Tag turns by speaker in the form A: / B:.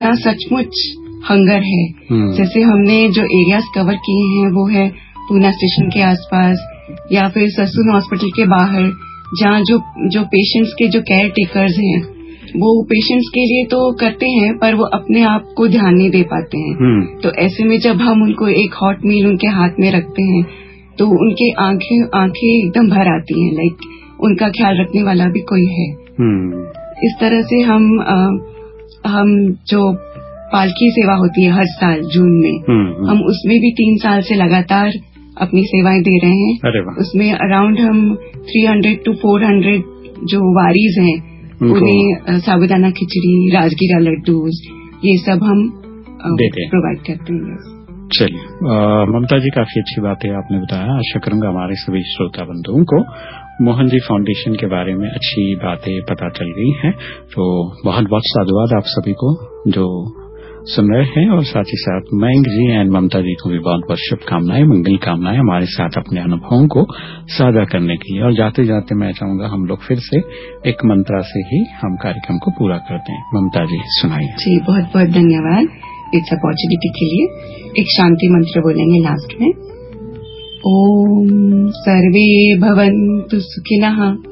A: कितना सचमुच हंगर है। जैसे हमने जो एरियाज कवर किए हैं वो है पूना स्टेशन के आसपास या फिर ससून हॉस्पिटल के बाहर, जहाँ जो पेशेंट्स के जो केयर टेकर्स हैं वो पेशेंट्स के लिए तो करते हैं पर वो अपने आप को ध्यान नहीं दे पाते हैं। तो ऐसे में जब हम उनको एक हॉट मील उनके हाथ में रखते हैं तो उनके आंखें एकदम भर आती हैं, लाइक उनका ख्याल रखने वाला भी कोई है। इस तरह से हम जो पालकी सेवा होती है हर साल जून में, हम उसमें भी 3 साल से लगातार अपनी सेवाएं दे रहे हैं। उसमें अराउंड हम 300 to 400 जो वारीज हैं उन्हें साबूदाना खिचड़ी, राजगीरा लड्डूज, ये सब हम प्रोवाइड करते हैं।
B: चलिए ममता जी, काफी अच्छी बात है आपने बताया। आशा करूंगा हमारे सभी श्रोता बंधुओं को मोहन जी फाउंडेशन के बारे में अच्छी बातें पता चल गई हैं। तो बहुत बहुत साधुवाद आप सभी को जो सुन रहे हैं, और साथ ही साथ मयंक जी एंड ममता जी को भी बहुत बहुत शुभकामनाएं, मंगल कामनाएं हमारे साथ अपने अनुभवों को साझा करने के लिए। और जाते जाते मैं चाहूंगा हम लोग फिर से एक मंत्र से ही हम कार्यक्रम को पूरा करते हैं। ममता जी सुनाइए।
A: जी, बहुत बहुत धन्यवाद इस अपॉर्चुनिटी के लिए। एक शांति मंत्र बोलेंगे लास्ट में। ओम सर्वे भवन्तु सुखिनः